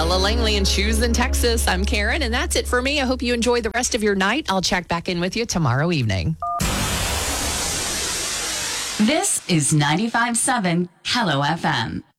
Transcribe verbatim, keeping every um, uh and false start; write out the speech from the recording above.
Ella Langley and Shoes in Texas. I'm Karen, and that's it for me. I hope you enjoy the rest of your night. I'll check back in with you tomorrow evening. This is ninety-five point seven Hello F M.